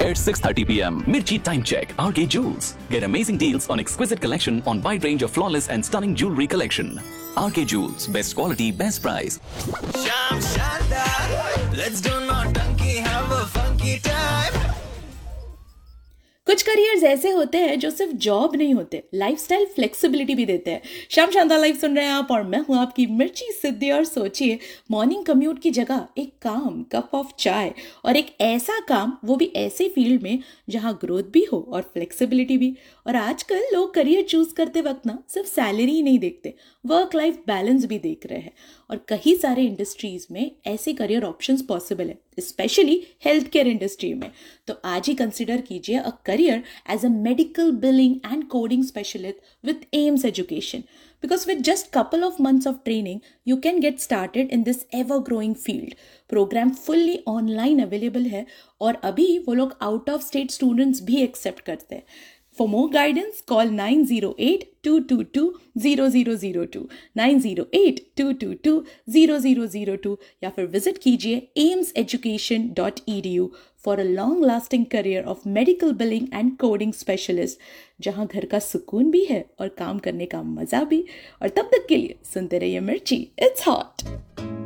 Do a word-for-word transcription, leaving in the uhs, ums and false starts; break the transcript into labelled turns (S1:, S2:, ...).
S1: at six thirty p m. Mirchi Time Check, R K Jewels. Get amazing deals on exquisite collection on wide range of flawless and stunning jewelry collection. R K Jewels, best quality, best price.
S2: Sham Shanda, let's do not donkey, have a funky time.
S3: कुछ careers ऐसे होते हैं जो सिर्फ job नहीं होते, lifestyle flexibility भी देते हैं। शाम शानदार लाइफ सुन रहे हैं आप और मैं हूं आपकी मिर्ची सिद्धि। और सोचिए, मॉर्निंग कम्यूट की जगह एक काम, कप ऑफ चाय, और एक ऐसा काम, वो भी ऐसे फील्ड में जहां ग्रोथ भी हो और फ्लेक्सिबिलिटी भी। और आजकल लोग करियर चूज करते वक्त ना सिर्फ सैलरी ही नहीं देखते, वर्क लाइफ बैलेंस भी देख रहे हैं। और कई सारे इंडस्ट्रीज में ऐसे करियर ऑप्शंस पॉसिबल है, स्पेशली हेल्थ केयर इंडस्ट्री में। तो आज ही कंसिडर कीजिए a career as a medical billing and coding specialist with AIIMS education, because with just couple of months of training you can get started in this ever growing field. Programme fully online available है और अभी वो लोग out of state students भी accept करते हैं। For more guidance, call nine zero eight, two two two, zero zero zero two, nine zero eight, two two two, zero zero zero two या फिर विजिट कीजिए AIIMS education dot E D you for a long-lasting career of medical billing and coding specialist, जहां घर का सुकून भी है और काम करने का मजा भी। और तब तक के लिए सुनते रहिए मिर्ची, इट्स हॉट।